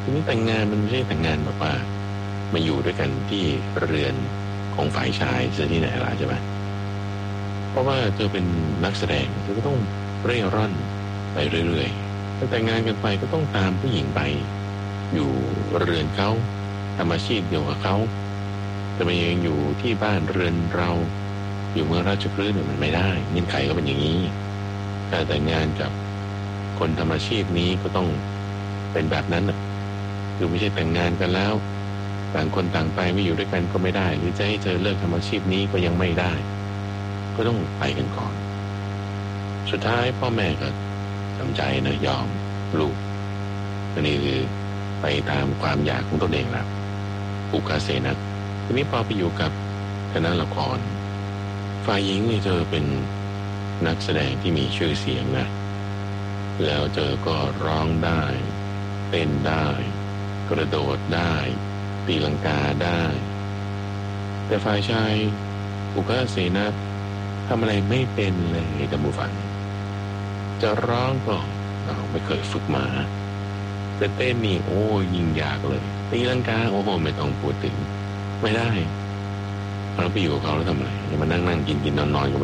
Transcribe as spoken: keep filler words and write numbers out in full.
ทีนี้แต่งงานมันไม่ใช่แต่งงานแบบว่ามาอยู่ด้วยกันที่เรือนของฝ่ายชายจะที่ไหนล่ะใช่ไหมเพราะว่าเธอเป็นนักแสดงเธอก็ต้องเร่ร่อนไปเรื่อยๆถ้าแต่งงานกันไปก็ต้องตามผู้หญิงไปอยู่เรือนเขาทำอาชีพเดียวกับเขาแต่มันยังอยู่ที่บ้านเรือนเราอยู่เมืองราชพฤกษ์มันไม่ได้เงื่อนไขก็เป็นอย่างนี้ถ้าแต่งงานกับคนทำอาชีพนี้ก็ต้องเป็นแบบนั้นนะคือไม่ใช่แต่งงานกันแล้วต่างคนต่างไปไม่อยู่ด้วยกันก็ไม่ได้หรือจะให้เธอเลิกทำอาชีพนี้ก็ยังไม่ได้ก็ต้องไปกันก่อนสุดท้ายพ่อแม่ก็ทำใจนะยอมลูกอันนี้คือไปตามความอยากของตนเองแล้วอุกาเสนะทีนี้พอไปอยู่กับคณะละครฝ่ายหญิงนี่เธอเป็นนักแสดงที่มีชื่อเสียงนะแล้วเธอก็ร้องได้เต้นได้กระโดดได้ตีลังกาได้แต่ฝ่ายชายอุกาเสนะทำอะไรไม่เป็นเลยท่านผู้ฟังจะร้องก็ไม่เคยฝึกมาแต่เต้นนี่โอ้ยิ่งยากเลยตีลังกาโอ้โหไม่ต้องพูดถึงไม่ได้เราไปอยู่กับเขาแล้วทำอะไรมานั่งนั่งกินกินนอนนอน